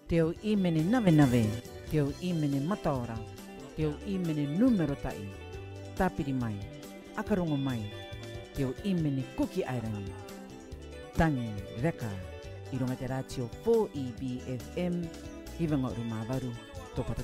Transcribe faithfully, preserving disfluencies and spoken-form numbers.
Te o imene nave nave, te o imene mataora, te o imene numero tai, tapiri mai, akarongo mai, te o imene kuki airangi. Tangi reka, i runga te ratio four E B F M, hiwanga o Rumavaru, tōpata